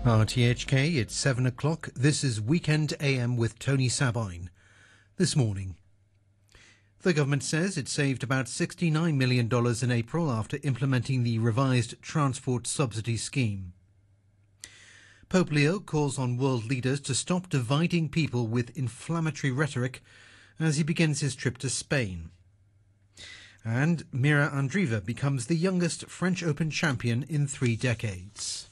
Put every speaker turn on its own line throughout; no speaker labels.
RTHK, it's 7 o'clock. This is Weekend AM with Tony Sabine. This morning, the government says it saved about $69 million in April after implementing the revised transport subsidy scheme. Pope Leo calls on world leaders to stop dividing people with inflammatory rhetoric as he begins his trip to Spain. And Mira Andreeva becomes the youngest French Open champion in 3 decades.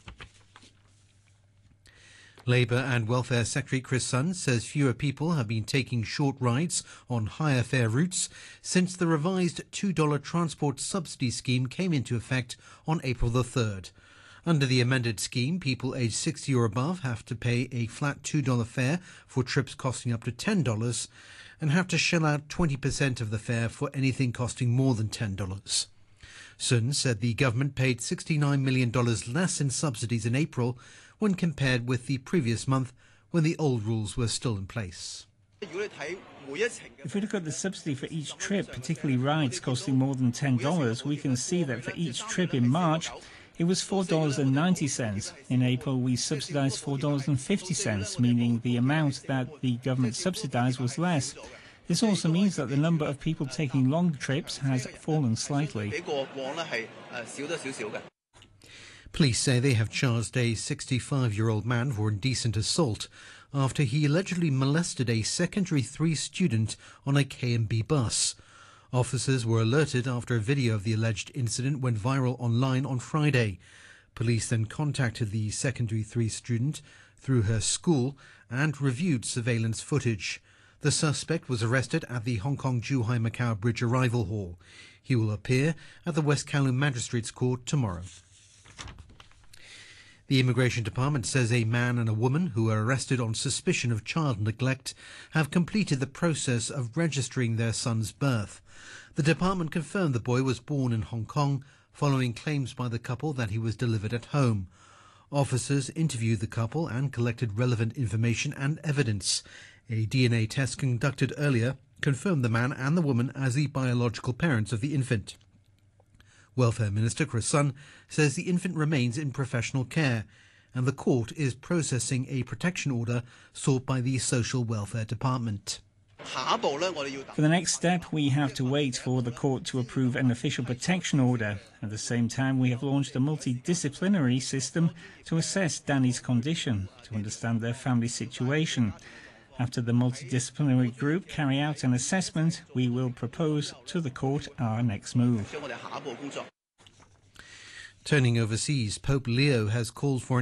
Labour and Welfare Secretary Chris Sunn says fewer people have been taking short rides on higher fare routes since the revised $2 transport subsidy scheme came into effect on April the 3rd. Under the amended scheme, people aged 60 or above have to pay a flat $2 fare for trips costing up to $10 and have to shell out 20% of the fare for anything costing more than $10. Sun said the government paid $69 million less in subsidies in April when compared with the previous month when the old rules were still in place.
If we look at the subsidy for each trip, particularly rides costing more than $10, we can see that for each trip in March, it was $4.90. In April, we subsidised $4.50, meaning the amount that the government subsidised was less. This also means that the number of people taking long trips has fallen slightly.
Police say they have charged a 65-year-old man for indecent assault after he allegedly molested a secondary 3 student on a K&B bus. Officers were alerted after a video of the alleged incident went viral online on Friday. Police then contacted the secondary 3 student through her school and reviewed surveillance footage. The suspect was arrested at the Hong Kong-Zhuhai-Macau Bridge Arrival Hall. He will appear at the West Kowloon Magistrates Court tomorrow. The Immigration Department says a man and a woman who were arrested on suspicion of child neglect have completed the process of registering their son's birth. The department confirmed the boy was born in Hong Kong following claims by the couple that he was delivered at home. Officers interviewed the couple and collected relevant information and evidence. A DNA test conducted earlier confirmed the man and the woman as the biological parents of the infant. Welfare Minister Chris Sunn says the infant remains in professional care and the court is processing a protection order sought by the Social Welfare Department.
For the next step, we have to wait for the court to approve an official protection order. At the same time, we have launched a multidisciplinary system to assess Danny's condition, to understand their family situation. After the multidisciplinary group carry out an assessment, we will propose to the court our next move.
Turning overseas, Pope Leo has called for